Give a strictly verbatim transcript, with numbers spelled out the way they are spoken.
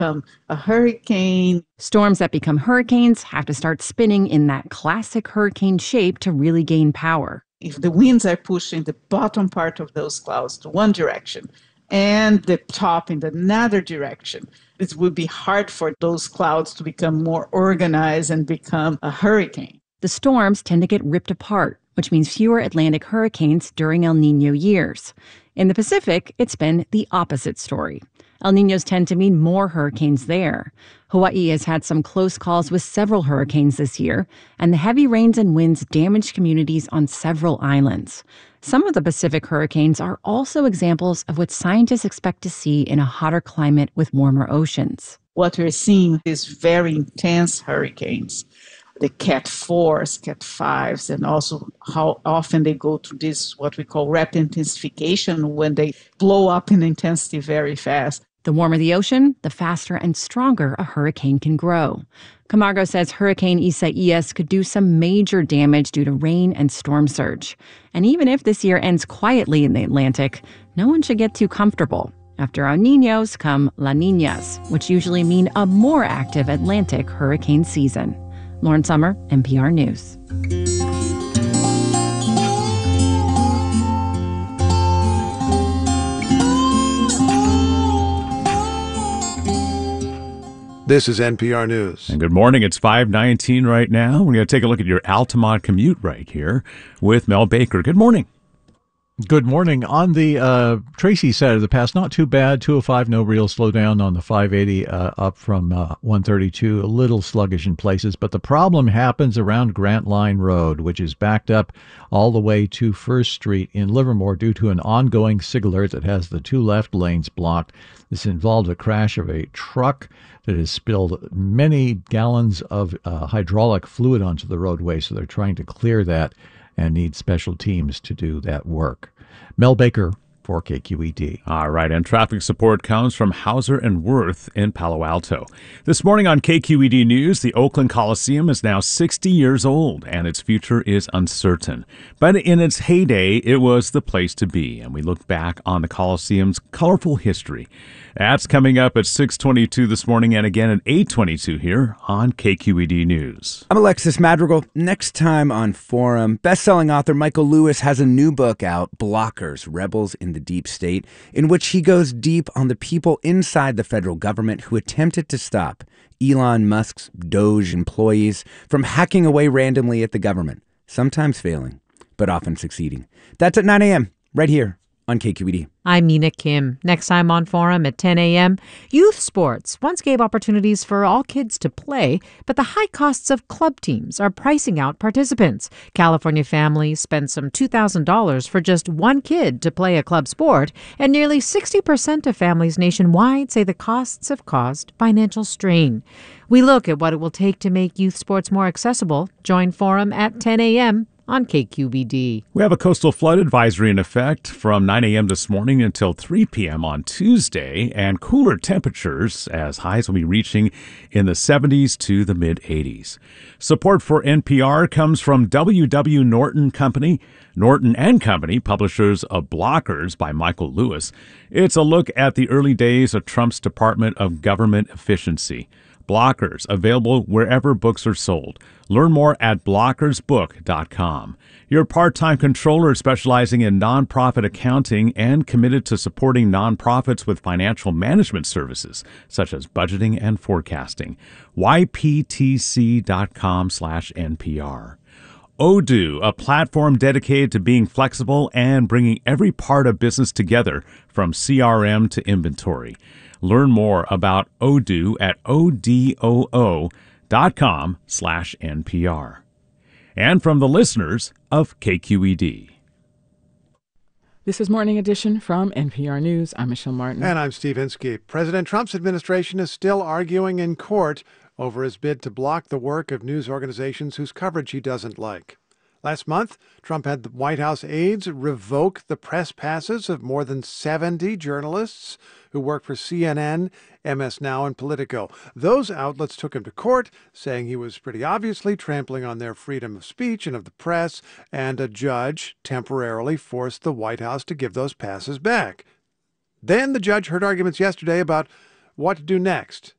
become a hurricane. Storms that become hurricanes have to start spinning in that classic hurricane shape to really gain power. If the winds are pushing the bottom part of those clouds to one direction and the top in another direction, it would be hard for those clouds to become more organized and become a hurricane. The storms tend to get ripped apart, which means fewer Atlantic hurricanes during El Niño years. In the Pacific, it's been the opposite story. El Niños tend to mean more hurricanes there. Hawaii has had some close calls with several hurricanes this year, and the heavy rains and winds damaged communities on several islands. Some of the Pacific hurricanes are also examples of what scientists expect to see in a hotter climate with warmer oceans. What we're seeing is very intense hurricanes. The Cat fours, Cat fives, and also how often they go through this, what we call rapid intensification, when they blow up in intensity very fast. The warmer the ocean, the faster and stronger a hurricane can grow. Camargo says Hurricane Isaias could do some major damage due to rain and storm surge. And even if this year ends quietly in the Atlantic, no one should get too comfortable. After El Niños come La Niñas, which usually mean a more active Atlantic hurricane season. Lauren Sommer, N P R News. This is N P R News. And good morning. It's five nineteen right now. We're going to take a look at your Altamont commute right here with Mel Baker. Good morning. Good morning. On the uh, Tracy side of the pass, not too bad. two oh five, no real slowdown on the five eighty uh, up from uh, one thirty-two. A little sluggish in places, but the problem happens around Grant Line Road, which is backed up all the way to First Street in Livermore due to an ongoing SIG alert that has the two left lanes blocked. This involved a crash of a truck that has spilled many gallons of uh, hydraulic fluid onto the roadway, so they're trying to clear that and need special teams to do that work. Mel Baker for K Q E D. All right, and traffic support comes from Hauser and Worth in Palo Alto. This morning on K Q E D News, the Oakland Coliseum is now sixty years old, and its future is uncertain. But in its heyday, it was the place to be, and we look back on the Coliseum's colorful history. That's coming up at six twenty-two this morning and again at eight twenty-two here on K Q E D News. I'm Alexis Madrigal. Next time on Forum, best-selling author Michael Lewis has a new book out, Blockers, Rebels in the Deep State, in which he goes deep on the people inside the federal government who attempted to stop Elon Musk's Doge employees from hacking away randomly at the government, sometimes failing, but often succeeding. That's at nine a.m. right here on K Q E D. I'm Mina Kim. Next time on Forum at ten a.m., youth sports once gave opportunities for all kids to play, but the high costs of club teams are pricing out participants. California families spend some two thousand dollars for just one kid to play a club sport, and nearly sixty percent of families nationwide say the costs have caused financial strain. We look at what it will take to make youth sports more accessible. Join Forum at ten a.m. on K Q B D. We have a coastal flood advisory in effect from nine a.m. this morning until three p.m. on Tuesday, and cooler temperatures as highs will be reaching in the seventies to the mid-eighties. Support for N P R comes from W W. Norton Company. Norton and Company, publishers of Blockers by Michael Lewis. It's a look at the early days of Trump's Department of Government Efficiency. Blockers, available wherever books are sold. Learn more at blockers book dot com. Your part-time controller specializing in nonprofit accounting and committed to supporting nonprofits with financial management services, such as budgeting and forecasting. Y P T C dot com slash N P R. Odoo, a platform dedicated to being flexible and bringing every part of business together, from C R M to inventory. Learn more about Odoo at odoo dot com slash N P R. And from the listeners of K Q E D. This is Morning Edition from N P R News. I'm Michelle Martin. And I'm Steve Inskeep. President Trump's administration is still arguing in court over his bid to block the work of news organizations whose coverage he doesn't like. Last month, Trump had the White House aides revoke the press passes of more than seventy journalists who work for C N N, M S Now, and Politico. Those outlets took him to court, saying he was pretty obviously trampling on their freedom of speech and of the press, and a judge temporarily forced the White House to give those passes back. Then the judge heard arguments yesterday about What to do next?